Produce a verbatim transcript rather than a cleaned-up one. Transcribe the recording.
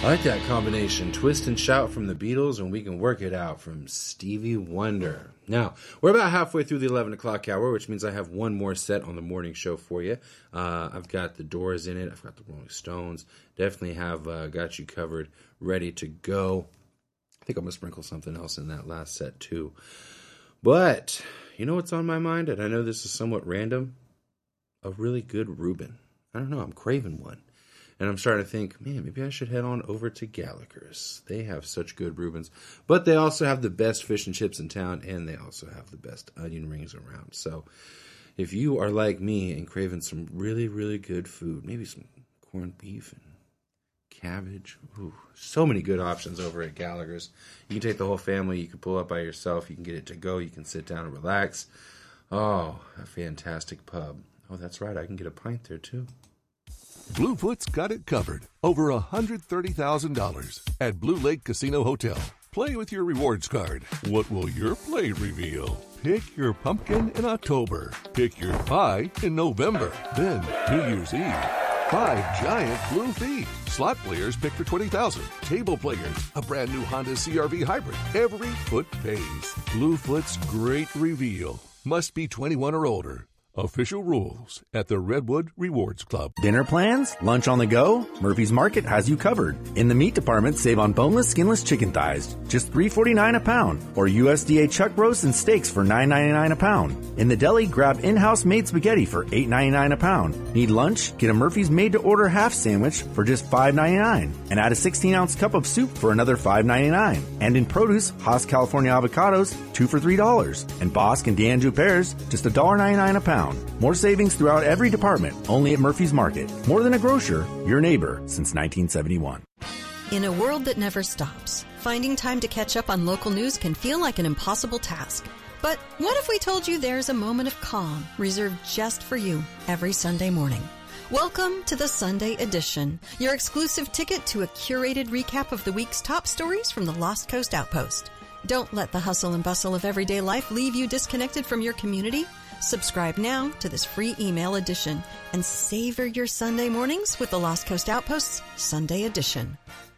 I like that combination. Twist and Shout from the Beatles, and We Can Work It Out from Stevie Wonder. Now, we're about halfway through the eleven o'clock hour, which means I have one more set on the morning show for you. Uh, I've got the Doors in it. I've got the Rolling Stones. Definitely have uh, got you covered, ready to go. I think I'm going to sprinkle something else in that last set, too. But, you know what's on my mind? And I know this is somewhat random. A really good Reuben. I don't know. I'm craving one. And I'm starting to think, man, maybe I should head on over to Gallagher's. They have such good Reubens. But they also have the best fish and chips in town, and they also have the best onion rings around. So if you are like me and craving some really, really good food, maybe some corned beef and cabbage. Ooh, so many good options over at Gallagher's. You can take the whole family. You can pull up by yourself. You can get it to go. You can sit down and relax. Oh, a fantastic pub. Oh, that's right. I can get a pint there, too. Bluefoot's got it covered. Over one hundred thirty thousand dollars at Blue Lake Casino Hotel. Play with your rewards card. What will your play reveal? Pick your pumpkin in October. Pick your pie in November. Then, New Year's Eve. Five giant blue feet. Slot players pick for twenty thousand dollars. Table players, a brand new Honda C R V hybrid. Every foot pays. Bluefoot's great reveal. Must be twenty-one or older. Official rules at the Redwood Rewards Club. Dinner plans? Lunch on the go? Murphy's Market has you covered. In the meat department, save on boneless, skinless chicken thighs, just three forty-nine a pound, or U S D A chuck roasts and steaks for nine ninety-nine a pound. In the deli, grab in-house made spaghetti for eight ninety-nine a pound. Need lunch? Get a Murphy's made-to-order half sandwich for just five ninety-nine, and add a sixteen ounce cup of soup for another five ninety-nine. And in produce, Haas California avocados, two for three dollars, and Bosque and D'Anjou pears, just one ninety-nine a pound. More savings throughout every department, only at Murphy's Market. More than a grocer, your neighbor since nineteen seventy-one. In a world that never stops, finding time to catch up on local news can feel like an impossible task. But what if we told you there's a moment of calm reserved just for you every Sunday morning? Welcome to the Sunday Edition, your exclusive ticket to a curated recap of the week's top stories from the Lost Coast Outpost. Don't let the hustle and bustle of everyday life leave you disconnected from your community. Subscribe now to this free email edition and savor your Sunday mornings with the Lost Coast Outpost's Sunday Edition.